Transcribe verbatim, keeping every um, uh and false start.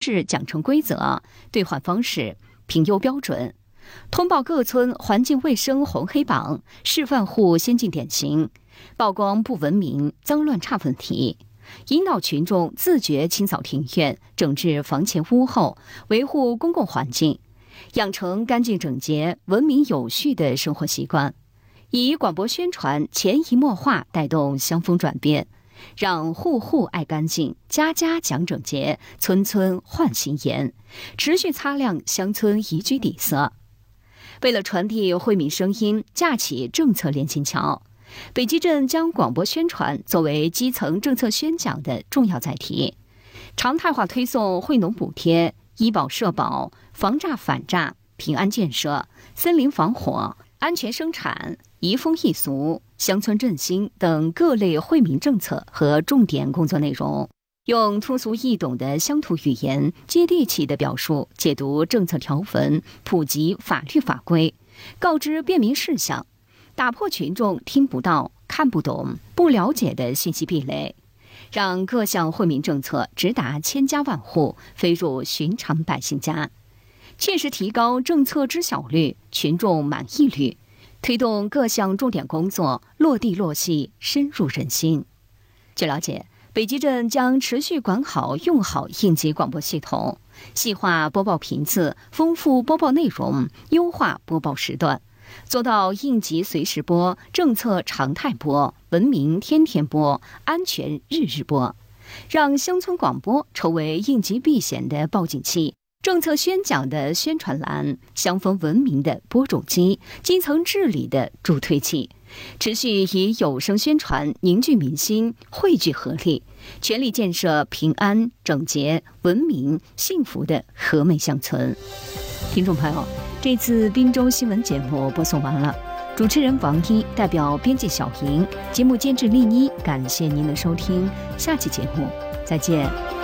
制奖惩规则、兑换方式、评优标准，通报各村环境卫生红黑榜、示范户先进典型，曝光不文明、脏乱差问题，引导群众自觉清扫庭院、整治房前屋后，维护公共环境，养成干净整洁、文明有序的生活习惯。以广播宣传潜移默化带动乡风转变，让户户爱干净，家家讲整洁，村村焕新颜，持续擦亮乡村宜居底色。为了传递惠民声音，架起政策联心桥，北基镇将广播宣传作为基层政策宣讲的重要载体，常态化推送惠农补贴、医保社保、防诈反诈、平安建设、森林防火、安全生产、移风易俗、乡村振兴等各类惠民政策和重点工作内容，用通俗易懂的乡土语言，接地气的表述解读政策条文，普及法律法规，告知便民事项，打破群众听不到、看不懂、不了解的信息壁垒，让各项惠民政策直达千家万户，飞入寻常百姓家，切实提高政策知晓率、群众满意率，推动各项重点工作落地落细，深入人心。据了解，北基镇将持续管好用好应急广播系统，细化播报频次，丰富播报内容，优化播报时段，做到应急随时播、政策常态播、文明天天播、安全日日播，让乡村广播成为应急避险的报警器，政策宣讲的宣传栏，乡风文明的播种机，基层治理的助推器，持续以有声宣传凝聚民心，汇聚合力，全力建设平安、整洁、文明、幸福的和美乡村。听众朋友，这次滨州新闻节目播送完了，主持人王一代表编辑小莹，节目监制丽妮，感谢您的收听，下期节目再见。